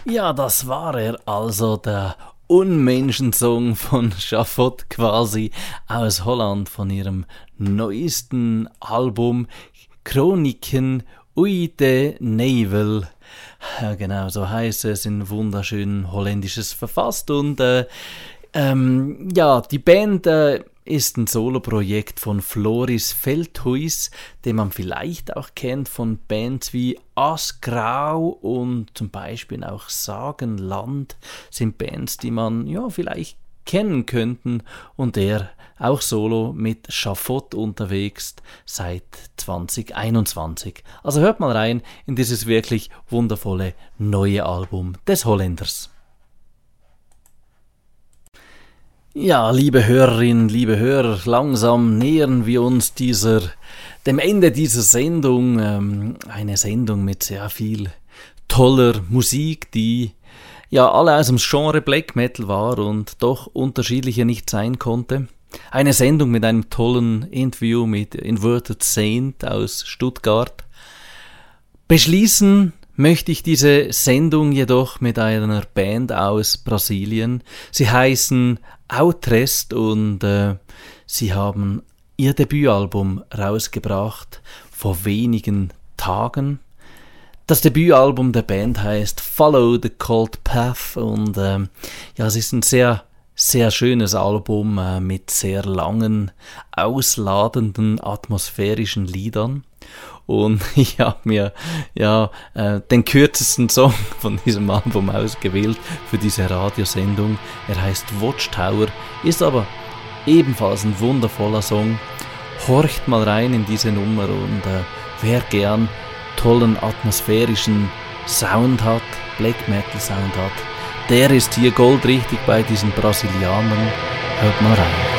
Ja, das war er also, der Unmenschensong von Schafott quasi aus Holland von ihrem neuesten Album Chroniken uit de Nevel. Ja, genau, so heißt es, in wunderschön Holländisches verfasst. Und ja, die Band ist ein Soloprojekt von Floris Veldhuis, den man vielleicht auch kennt von Bands wie Asgrau und zum Beispiel auch Sagenland, sind Bands, die man ja vielleicht kennen könnten, und er auch solo mit Schafott unterwegs seit 2021. Also hört mal rein in dieses wirklich wundervolle neue Album des Holländers. Ja, liebe Hörerinnen, liebe Hörer, langsam nähern wir uns dem Ende dieser Sendung. Eine Sendung mit sehr viel toller Musik, die ja alle aus dem Genre Black Metal war und doch unterschiedlicher nicht sein konnte. Eine Sendung mit einem tollen Interview mit Inverted Saint aus Stuttgart. Beschließen möchte ich diese Sendung jedoch mit einer Band aus Brasilien. Sie heißen Outrest und sie haben ihr Debütalbum rausgebracht vor wenigen Tagen. Das Debütalbum der Band heißt Follow the Cold Path und ja, es ist ein sehr, sehr schönes Album mit sehr langen, ausladenden, atmosphärischen Liedern. Und ich habe mir den kürzesten Song von diesem Album ausgewählt für diese Radiosendung. Er heißt Watchtower, ist aber ebenfalls ein wundervoller Song. Horcht mal rein in diese Nummer und wer gern tollen atmosphärischen Sound hat, Black Metal Sound hat, der ist hier goldrichtig bei diesen Brasilianern. Hört mal rein.